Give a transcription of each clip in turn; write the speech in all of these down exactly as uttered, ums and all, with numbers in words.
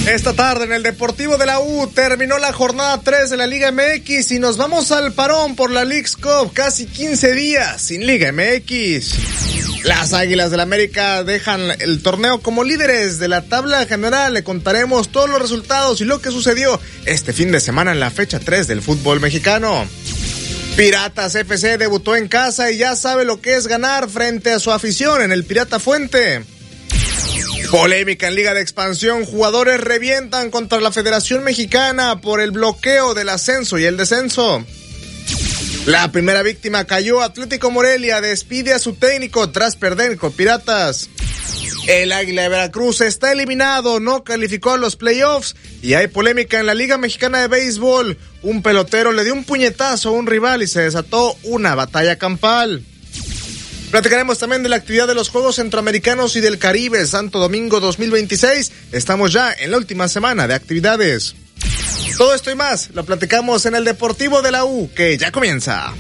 Esta tarde en el Deportivo de la U terminó la jornada tres de la Liga M X y nos vamos al parón por la Leagues Cup, casi quince días sin Liga M X. Las Águilas del América dejan el torneo como líderes de la tabla general. Le contaremos todos los resultados y lo que sucedió este fin de semana en la fecha tres del fútbol mexicano. Piratas F C debutó en casa y ya sabe lo que es ganar frente a su afición en el Pirata Fuente. Polémica en Liga de Expansión, jugadores revientan contra la Federación Mexicana por el bloqueo del ascenso y el descenso. La primera víctima cayó, Atlético Morelia despide a su técnico tras perder con Piratas. El Águila de Veracruz está eliminado, no calificó a los playoffs y hay polémica en la Liga Mexicana de Béisbol. Un pelotero le dio un puñetazo a un rival y se desató una batalla campal. Platicaremos también de la actividad de los Juegos Centroamericanos y del Caribe Santo Domingo dos mil veintiséis. Estamos ya en la última semana de actividades. Todo esto y más lo platicamos en el Deportivo de la U, que ya comienza.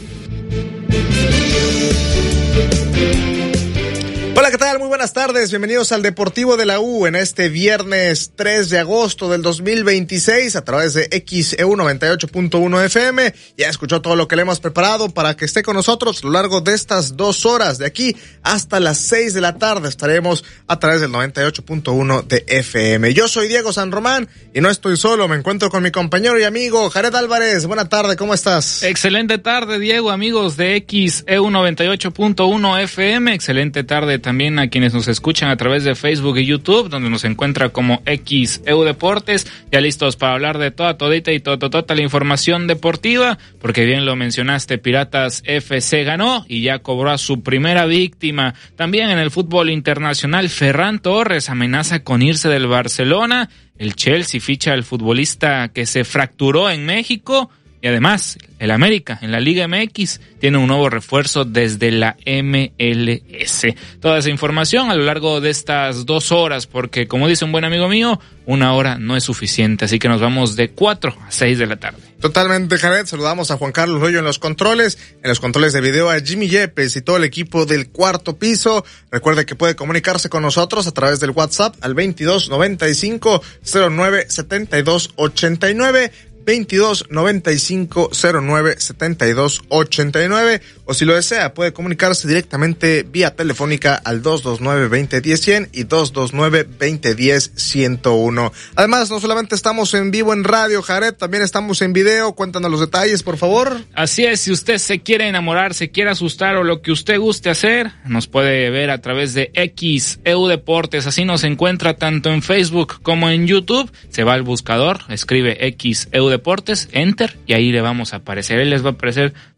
Hola, ¿qué tal? Muy buenas tardes, bienvenidos al Deportivo de la U en este viernes tres de agosto del dos mil veintiséis a través de X E U noventa y ocho punto uno F M. Ya escuchó todo lo que le hemos preparado para que esté con nosotros a lo largo de estas dos horas, de aquí hasta las seis de la tarde estaremos a través del noventa y ocho punto uno de F M. Yo soy Diego San Román y no estoy solo, me encuentro con mi compañero y amigo Jared Álvarez. Buena tarde, ¿cómo estás? Excelente tarde, Diego, amigos de X E U noventa y ocho punto uno F M. Excelente tarde también a quienes nos escuchan a través de Facebook y YouTube, donde nos encuentra como X E U Deportes, ya listos para hablar de toda, todita y toda, toda la información deportiva, porque bien lo mencionaste, Piratas F C ganó y ya cobró a su primera víctima. También en el fútbol internacional, Ferran Torres amenaza con irse del Barcelona, el Chelsea ficha al futbolista que se fracturó en México, y además, el América en la Liga M X tiene un nuevo refuerzo desde la M L S. Toda esa información a lo largo de estas dos horas, porque como dice un buen amigo mío, una hora no es suficiente, así que nos vamos de cuatro a seis de la tarde. Totalmente, Jared. Saludamos a Juan Carlos Loyo en los controles, en los controles de video a Jimmy Yepes y todo el equipo del Cuarto Piso. Recuerde que puede comunicarse con nosotros a través del WhatsApp al veintidós noventa y cinco cero nueve setenta y dos ochenta y nueve. veintidós noventa y cinco cero nueve setenta y dos ochenta y nueve, o si lo desea puede comunicarse directamente vía telefónica al dos dos nueve, veinte diez, cien y dos dos nueve, veinte diez, ciento uno. Además, no solamente estamos en vivo en radio, Jared, también estamos en video. Cuéntanos los detalles, por favor. Así es, si usted se quiere enamorar, se quiere asustar o lo que usted guste hacer, nos puede ver a través de X E U Deportes. Así nos encuentra tanto en Facebook como en YouTube. Se va al buscador, escribe X E U Deportes, enter, y ahí le vamos a aparecer. Él les va a aparecer